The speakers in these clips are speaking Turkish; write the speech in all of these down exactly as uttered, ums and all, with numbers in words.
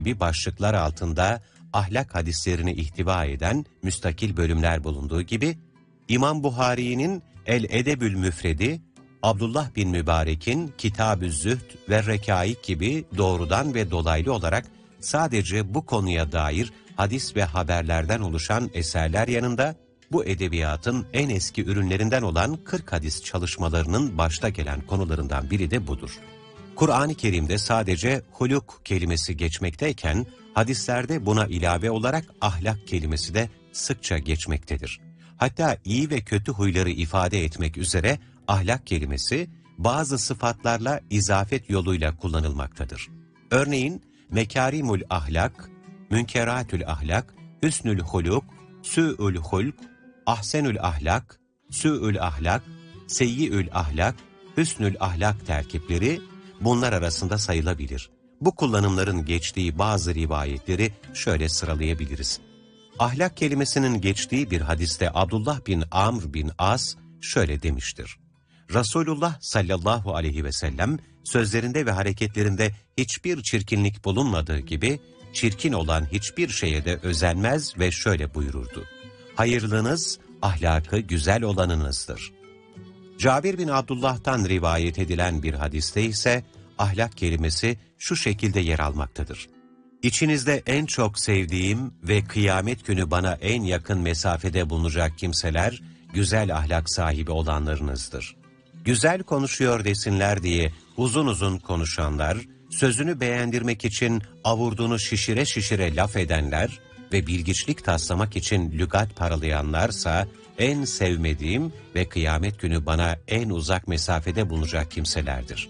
bir başlıklar altında ahlak hadislerini ihtiva eden müstakil bölümler bulunduğu gibi, İmam Buhari'nin El-Edebül Müfredi, Abdullah bin Mübarek'in Kitab-ı Zühd ve Rekaik gibi doğrudan ve dolaylı olarak sadece bu konuya dair hadis ve haberlerden oluşan eserler yanında, bu edebiyatın en eski ürünlerinden olan kırk hadis çalışmalarının başta gelen konularından biri de budur. Kur'an-ı Kerim'de sadece huluk kelimesi geçmekteyken, hadislerde buna ilave olarak ahlak kelimesi de sıkça geçmektedir. Hatta iyi ve kötü huyları ifade etmek üzere ahlak kelimesi bazı sıfatlarla izafet yoluyla kullanılmaktadır. Örneğin mekarimul ahlak, münkeratül ahlak, hüsnül huluk, sü'ül hulk, ahsenül ahlak, sü'ül ahlak, seyyi'ül ahlak, hüsnül ahlak terkipleri bunlar arasında sayılabilir. Bu kullanımların geçtiği bazı rivayetleri şöyle sıralayabiliriz. Ahlak kelimesinin geçtiği bir hadiste Abdullah bin Amr bin As şöyle demiştir. Resulullah sallallahu aleyhi ve sellem sözlerinde ve hareketlerinde hiçbir çirkinlik bulunmadığı gibi çirkin olan hiçbir şeye de özenmez ve şöyle buyururdu. Hayırlınız, ahlakı güzel olanınızdır. Cabir bin Abdullah'tan rivayet edilen bir hadiste ise ahlak kelimesi şu şekilde yer almaktadır. İçinizde en çok sevdiğim ve kıyamet günü bana en yakın mesafede bulunacak kimseler, güzel ahlak sahibi olanlarınızdır. Güzel konuşuyor desinler diye uzun uzun konuşanlar, sözünü beğendirmek için avurdunu şişire şişire laf edenler ve bilgiçlik taslamak için lügat paralayanlarsa, en sevmediğim ve kıyamet günü bana en uzak mesafede bulunacak kimselerdir.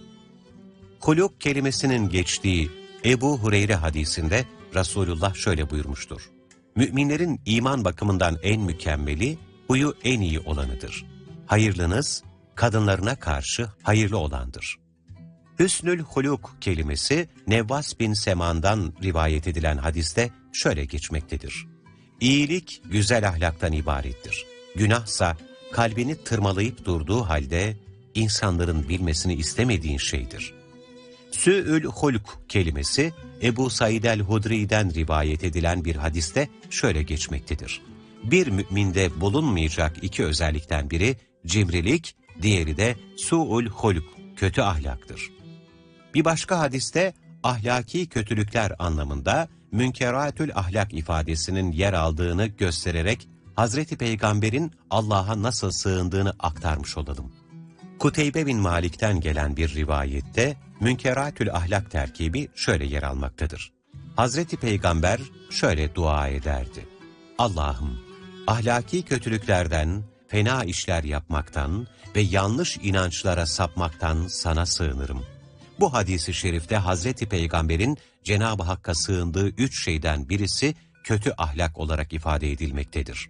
Huluk kelimesinin geçtiği Ebu Hureyre hadisinde Resulullah şöyle buyurmuştur. Müminlerin iman bakımından en mükemmeli, huyu en iyi olanıdır. Hayırlınız, kadınlarına karşı hayırlı olandır. Hüsnül huluk kelimesi Nevvas bin Seman'dan rivayet edilen hadiste şöyle geçmektedir. İyilik güzel ahlaktan ibarettir. Günahsa kalbini tırmalayıp durduğu halde insanların bilmesini istemediğin şeydir. Sü'ül hulk kelimesi Ebu Said el-Hudri'den rivayet edilen bir hadiste şöyle geçmektedir. Bir müminde bulunmayacak iki özellikten biri cimrilik, diğeri de su'ul hulk, kötü ahlaktır. Bir başka hadiste ahlaki kötülükler anlamında münkeratül ahlak ifadesinin yer aldığını göstererek Hazreti Peygamber'in Allah'a nasıl sığındığını aktarmış olalım. Kuteybe bin Malik'ten gelen bir rivayette münkeratül ahlak terkibi şöyle yer almaktadır. Hazreti Peygamber şöyle dua ederdi. Allah'ım, ahlaki kötülüklerden, fena işler yapmaktan ve yanlış inançlara sapmaktan sana sığınırım. Bu hadis-i şerifte Hazreti Peygamber'in Cenab-ı Hakk'a sığındığı üç şeyden birisi kötü ahlak olarak ifade edilmektedir.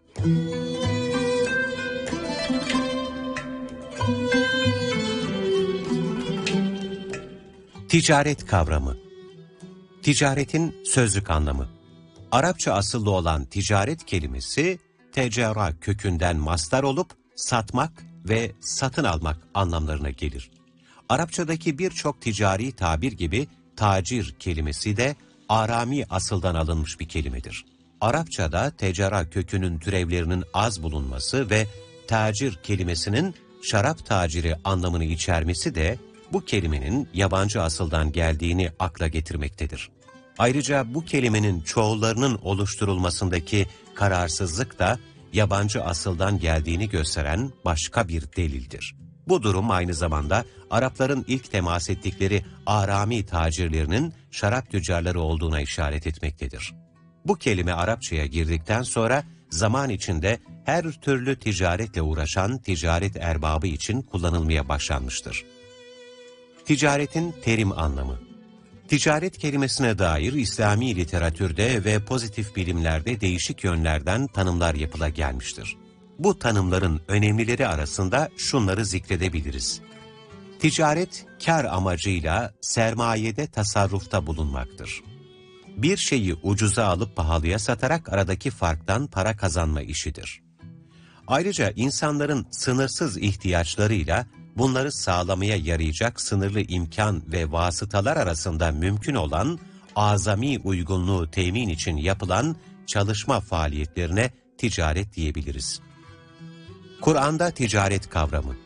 Ticaret kavramı. Ticaretin sözlük anlamı. Arapça asıllı olan ticaret kelimesi, tecera kökünden mastar olup satmak ve satın almak anlamlarına gelir. Arapçadaki birçok ticari tabir gibi tacir kelimesi de Arami asıldan alınmış bir kelimedir. Arapçada tecera kökünün türevlerinin az bulunması ve tacir kelimesinin şarap taciri anlamını içermesi de bu kelimenin yabancı asıldan geldiğini akla getirmektedir. Ayrıca bu kelimenin çoğullarının oluşturulmasındaki kararsızlık da yabancı asıldan geldiğini gösteren başka bir delildir. Bu durum aynı zamanda Arapların ilk temas ettikleri Arami tacirlerinin şarap tüccarları olduğuna işaret etmektedir. Bu kelime Arapçaya girdikten sonra zaman içinde her türlü ticaretle uğraşan ticaret erbabı için kullanılmaya başlanmıştır. Ticaretin terim anlamı. Ticaret kelimesine dair İslami literatürde ve pozitif bilimlerde değişik yönlerden tanımlar yapıla gelmiştir. Bu tanımların önemlileri arasında şunları zikredebiliriz. Ticaret, kar amacıyla sermayede tasarrufta bulunmaktır. Bir şeyi ucuza alıp pahalıya satarak aradaki farktan para kazanma işidir. Ayrıca insanların sınırsız ihtiyaçlarıyla bunları sağlamaya yarayacak sınırlı imkan ve vasıtalar arasında mümkün olan azami uygunluğu temin için yapılan çalışma faaliyetlerine ticaret diyebiliriz. Kur'an'da ticaret kavramı,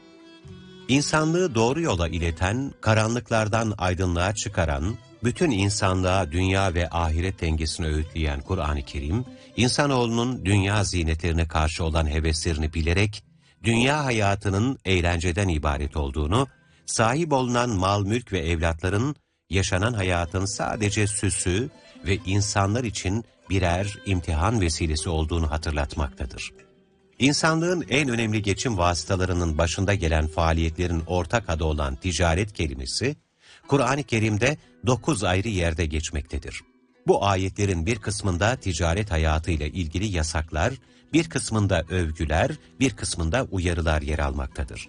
İnsanlığı doğru yola ileten, karanlıklardan aydınlığa çıkaran, bütün insanlığa dünya ve ahiret dengesini öğütleyen Kur'an-ı Kerim, insanoğlunun dünya zinetlerine karşı olan heveslerini bilerek, dünya hayatının eğlenceden ibaret olduğunu, sahip olunan mal, mülk ve evlatların, yaşanan hayatın sadece süsü ve insanlar için birer imtihan vesilesi olduğunu hatırlatmaktadır. İnsanlığın en önemli geçim vasıtalarının başında gelen faaliyetlerin ortak adı olan ticaret kelimesi, Kur'an-ı Kerim'de dokuz ayrı yerde geçmektedir. Bu ayetlerin bir kısmında ticaret hayatıyla ilgili yasaklar, bir kısmında övgüler, bir kısmında uyarılar yer almaktadır.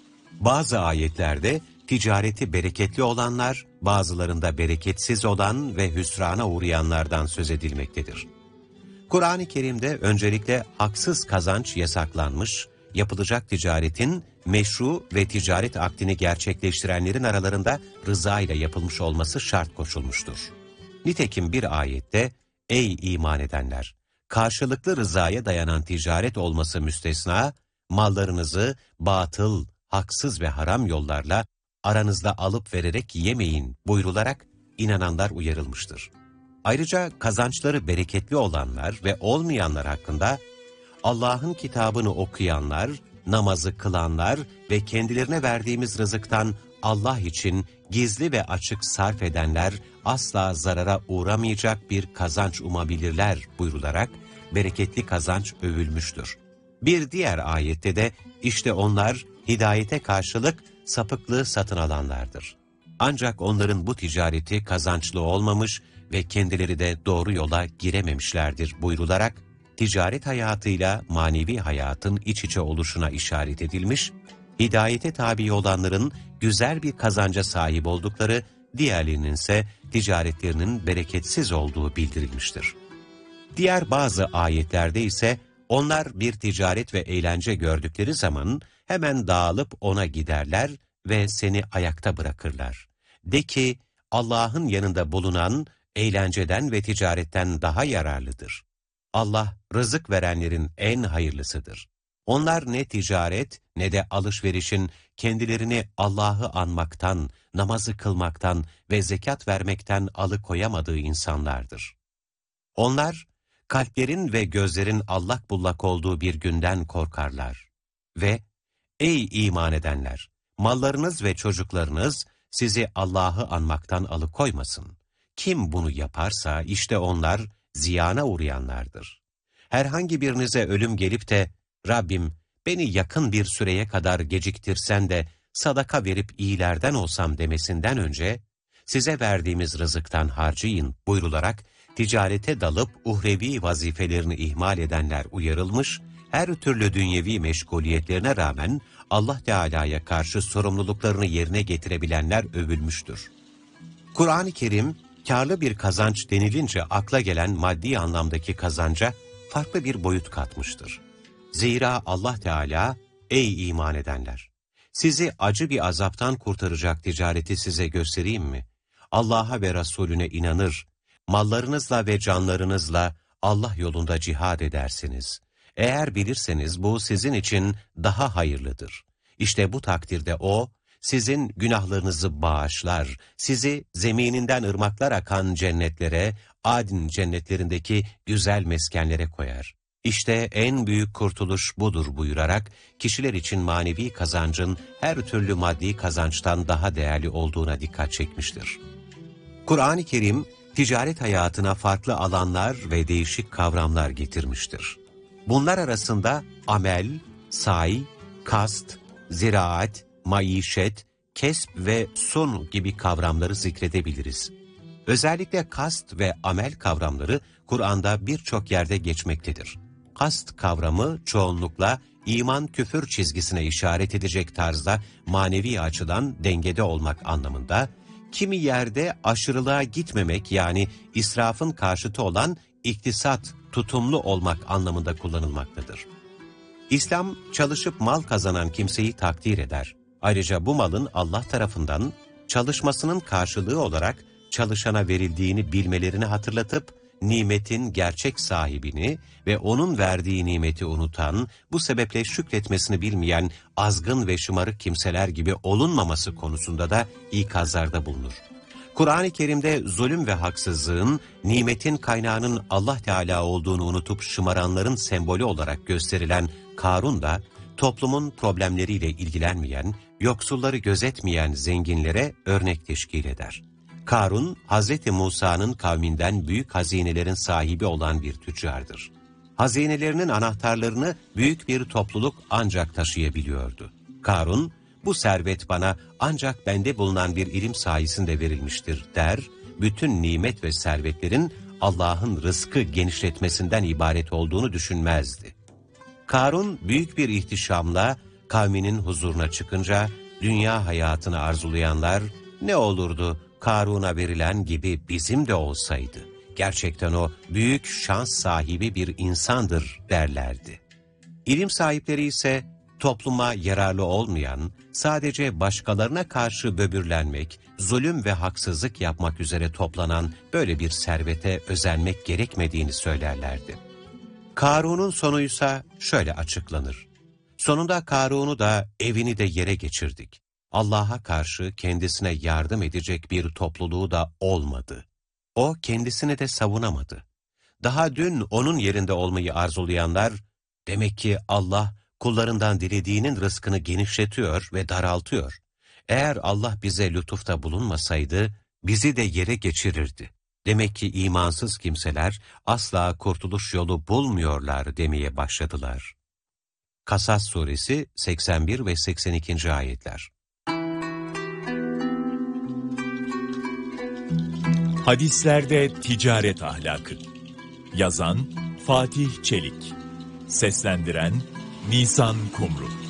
Bazı ayetlerde ticareti bereketli olanlar, bazılarında bereketsiz olan ve hüsrana uğrayanlardan söz edilmektedir. Kur'an-ı Kerim'de öncelikle haksız kazanç yasaklanmış, yapılacak ticaretin meşru ve ticaret akdini gerçekleştirenlerin aralarında rıza ile yapılmış olması şart koşulmuştur. Nitekim bir ayette, ''Ey iman edenler! Karşılıklı rızaya dayanan ticaret olması müstesna, mallarınızı batıl, haksız ve haram yollarla aranızda alıp vererek yemeyin.'' buyrularak inananlar uyarılmıştır. Ayrıca kazançları bereketli olanlar ve olmayanlar hakkında Allah'ın kitabını okuyanlar, namazı kılanlar ve kendilerine verdiğimiz rızıktan Allah için gizli ve açık sarf edenler asla zarara uğramayacak bir kazanç umabilirler buyrularak bereketli kazanç övülmüştür. Bir diğer ayette de işte onlar hidayete karşılık sapıklığı satın alanlardır. Ancak onların bu ticareti kazançlı olmamış ve kendileri de doğru yola girememişlerdir buyrularak, ticaret hayatıyla manevi hayatın iç içe oluşuna işaret edilmiş, hidayete tabi olanların güzel bir kazanca sahip oldukları, diğerlerinin ise ticaretlerinin bereketsiz olduğu bildirilmiştir. Diğer bazı ayetlerde ise onlar bir ticaret ve eğlence gördükleri zaman hemen dağılıp ona giderler ve seni ayakta bırakırlar. De ki, Allah'ın yanında bulunan eğlenceden ve ticaretten daha yararlıdır. Allah rızık verenlerin en hayırlısıdır. Onlar ne ticaret ne de alışverişin kendilerini Allah'ı anmaktan, namazı kılmaktan ve zekat vermekten alıkoyamadığı insanlardır. Onlar kalplerin ve gözlerin allak bullak olduğu bir günden korkarlar. Ve ey iman edenler! Mallarınız ve çocuklarınız sizi Allah'ı anmaktan alıkoymasın. Kim bunu yaparsa işte onlar ziyana uğrayanlardır. Herhangi birinize ölüm gelip de Rabbim beni yakın bir süreye kadar geciktirsen de sadaka verip iyilerden olsam demesinden önce size verdiğimiz rızıktan harcayın buyrularak ticarete dalıp uhrevi vazifelerini ihmal edenler uyarılmış, her türlü dünyevi meşguliyetlerine rağmen Allah Teala'ya karşı sorumluluklarını yerine getirebilenler övülmüştür. Kur'an-ı Kerim, kârlı bir kazanç denilince akla gelen maddi anlamdaki kazanca farklı bir boyut katmıştır. Zira Allah Teala, ey iman edenler! Sizi acı bir azaptan kurtaracak ticareti size göstereyim mi? Allah'a ve Resulüne inanır, mallarınızla ve canlarınızla Allah yolunda cihad edersiniz. Eğer bilirseniz bu sizin için daha hayırlıdır. İşte bu takdirde O, sizin günahlarınızı bağışlar, sizi zemininden ırmaklar akan cennetlere, Adn cennetlerindeki güzel meskenlere koyar. İşte en büyük kurtuluş budur buyurarak, kişiler için manevi kazancın her türlü maddi kazançtan daha değerli olduğuna dikkat çekmiştir. Kur'an-ı Kerim, ticaret hayatına farklı alanlar ve değişik kavramlar getirmiştir. Bunlar arasında amel, say, kast, ziraat, maişet, kesb ve sun gibi kavramları zikredebiliriz. Özellikle kast ve amel kavramları Kur'an'da birçok yerde geçmektedir. Kast kavramı çoğunlukla iman küfür çizgisine işaret edecek tarzda manevi açıdan dengede olmak anlamında, kimi yerde aşırılığa gitmemek yani israfın karşıtı olan iktisat, tutumlu olmak anlamında kullanılmaktadır. İslam çalışıp mal kazanan kimseyi takdir eder. Ayrıca bu malın Allah tarafından çalışmasının karşılığı olarak çalışana verildiğini bilmelerini hatırlatıp, nimetin gerçek sahibini ve onun verdiği nimeti unutan, bu sebeple şükretmesini bilmeyen azgın ve şımarık kimseler gibi olunmaması konusunda da ikazlarda bulunur. Kur'an-ı Kerim'de zulüm ve haksızlığın, nimetin kaynağının Allah Teala olduğunu unutup şımaranların sembolü olarak gösterilen Karun da, toplumun problemleriyle ilgilenmeyen, yoksulları gözetmeyen zenginlere örnek teşkil eder. Karun, Hazreti Musa'nın kavminden büyük hazinelerin sahibi olan bir tüccardır. Hazinelerinin anahtarlarını büyük bir topluluk ancak taşıyabiliyordu. Karun, bu servet bana ancak bende bulunan bir ilim sayesinde verilmiştir der, bütün nimet ve servetlerin Allah'ın rızkı genişletmesinden ibaret olduğunu düşünmezdi. Karun büyük bir ihtişamla kavminin huzuruna çıkınca dünya hayatını arzulayanlar, ne olurdu Karun'a verilen gibi bizim de olsaydı, gerçekten o büyük şans sahibi bir insandır derlerdi. İlim sahipleri ise topluma yararlı olmayan, sadece başkalarına karşı böbürlenmek, zulüm ve haksızlık yapmak üzere toplanan böyle bir servete özenmek gerekmediğini söylerlerdi. Karun'un sonuysa şöyle açıklanır. Sonunda Karun'u da evini de yere geçirdik. Allah'a karşı kendisine yardım edecek bir topluluğu da olmadı. O kendisini de savunamadı. Daha dün onun yerinde olmayı arzulayanlar, demek ki Allah kullarından dilediğinin rızkını genişletiyor ve daraltıyor. Eğer Allah bize lütufta bulunmasaydı, bizi de yere geçirirdi. Demek ki imansız kimseler asla kurtuluş yolu bulmuyorlar demeye başladılar. Kasas suresi seksen bir ve seksen ikinci ayetler. Hadislerde ticaret ahlakı. Yazan Fatih Çelik. Seslendiren Nisan Kumru.